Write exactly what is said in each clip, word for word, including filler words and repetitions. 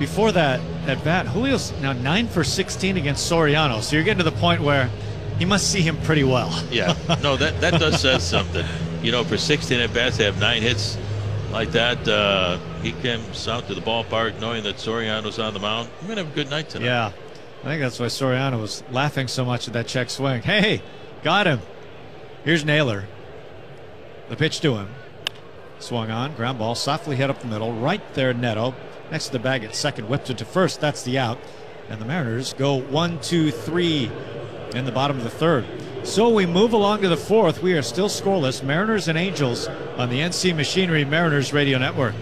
before that at bat, Julio's now nine for sixteen against Soriano. So you're getting to the point where he must see him pretty well. Yeah, no, that, that does say something. You know, for sixteen at bats to have nine hits like that, uh, he comes out to the ballpark knowing that Soriano's on the mound. We're going to have a good night tonight. Yeah, I think that's why Soriano was laughing so much at that check swing. Hey, got him. Here's Naylor. The pitch to him. Swung on, ground ball, softly hit up the middle. Right there, Neto. Next to the bag at second, whipped it to first. That's the out. And the Mariners go one, two, three in the bottom of the third. So we move along to the fourth. We are still scoreless. Mariners and Angels on the N C Machinery Mariners Radio Network.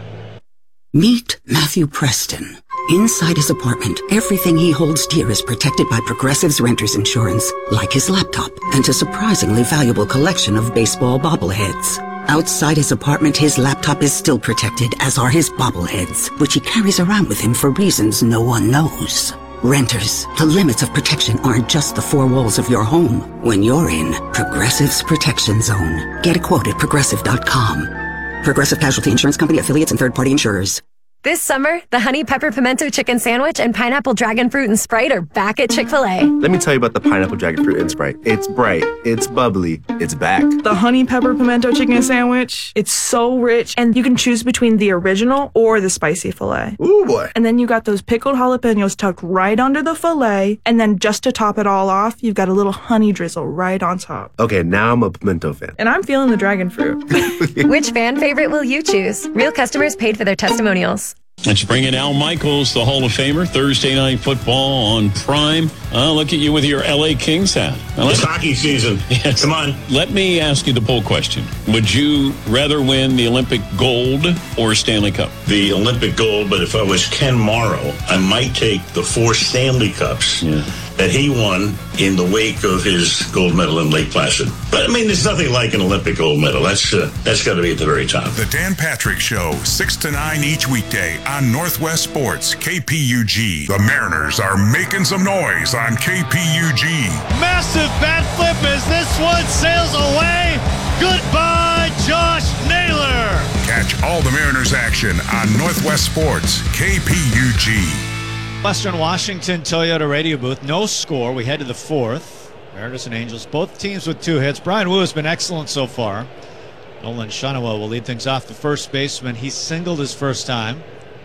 Meet Matthew Preston. Inside his apartment, everything he holds dear is protected by Progressive's Renters Insurance, like his laptop and a surprisingly valuable collection of baseball bobbleheads. Outside his apartment, his laptop is still protected, as are his bobbleheads, which he carries around with him for reasons no one knows. Renters, the limits of protection aren't just the four walls of your home. When you're in Progressive's Protection Zone, get a quote at progressive dot com. Progressive Casualty Insurance Company, affiliates, and third-party insurers. This summer, the Honey Pepper Pimento Chicken Sandwich and Pineapple Dragon Fruit and Sprite are back at Chick-fil-A. Let me tell you about the Pineapple Dragon Fruit and Sprite. It's bright, it's bubbly, it's back. The Honey Pepper Pimento Chicken Sandwich, it's so rich, and you can choose between the original or the spicy filet. Ooh, boy. And then you got those pickled jalapenos tucked right under the filet, and then just to top it all off, you've got a little honey drizzle right on top. Okay, now I'm a pimento fan. And I'm feeling the dragon fruit. Which fan favorite will you choose? Real customers paid for their testimonials. Let's bring in Al Michaels, the Hall of Famer. Thursday Night Football on Prime. Uh, look at you with your L A Kings hat. Now, it's hockey season. Yes. Come on. Let me ask you the poll question. Would you rather win the Olympic gold or Stanley Cup? The Olympic gold, but if I was Ken Morrow, I might take the four Stanley Cups yeah. that he won in the wake of his gold medal in Lake Placid. But, I mean, there's nothing like an Olympic gold medal. That's uh, that's got to be at the very top. The Dan Patrick Show, six to nine each weekday on Northwest Sports, K P U G. The Mariners are making some noise on K P U G. Massive bat flip as this one sails away. Goodbye, Josh Naylor. Catch all the Mariners action on Northwest Sports, K P U G. Western Washington Toyota radio booth. No score. We head to the fourth. Mariners and Angels, both teams with two hits. Brian Wu has been excellent so far. Nolan Shanawa will lead things off, the first baseman. He singled his first time.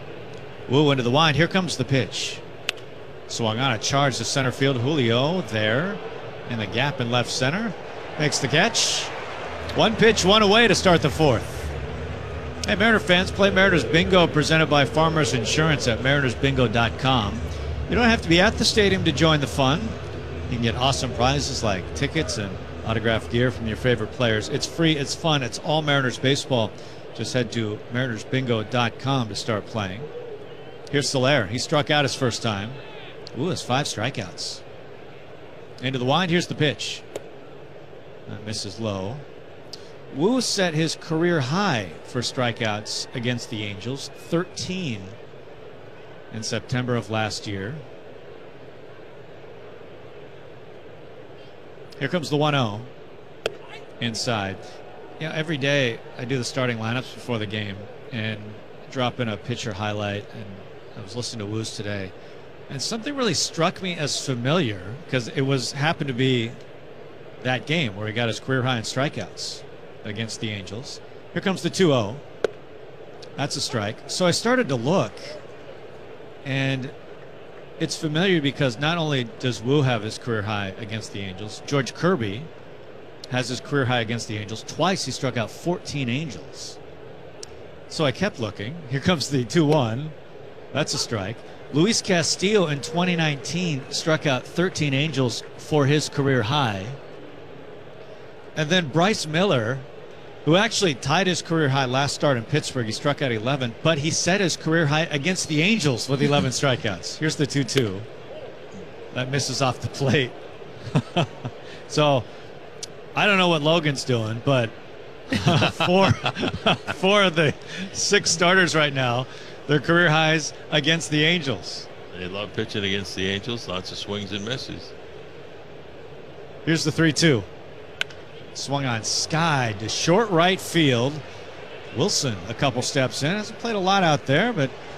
Wu into the wind. Here comes the pitch. Swung on a charge to center field. Julio there in the gap in left center. Makes the catch. One pitch, one away to start the fourth. Hey, Mariner fans, play Mariners Bingo presented by Farmers Insurance at mariners bingo dot com. You don't have to be at the stadium to join the fun. You can get awesome prizes like tickets and autographed gear from your favorite players. It's free, it's fun, it's all Mariners baseball. Just head to mariners bingo dot com to start playing. Here's Soler. He struck out his first time. Ooh, it's five strikeouts. Into the wind. Here's the pitch. That misses low. Wu set his career high for strikeouts against the Angels, thirteen in September of last year. Here comes the one oh inside. Yeah, every day I do the starting lineups before the game and drop in a pitcher highlight, and I was listening to Wu's today, and something really struck me as familiar because it was happened to be that game where he got his career high in strikeouts against the Angels. Here comes the two oh. That's a strike. So I started to look, and it's familiar because not only does Wu have his career high against the Angels, George Kirby has his career high against the Angels. Twice he struck out fourteen Angels. So I kept looking. Here comes the two one. That's a strike. Luis Castillo in twenty nineteen struck out thirteen Angels for his career high. And then Bryce Miller, who actually tied his career high last start in Pittsburgh. He struck out eleven, but he set his career high against the Angels with eleven strikeouts. Here's the two two. That misses off the plate. So I don't know what Logan's doing, but four, four of the six starters right now, their career highs against the Angels. They love pitching against the Angels. Lots of swings and misses. Here's the three two. Swung on, skied to short right field. Wilson a couple steps in. Hasn't played a lot out there, but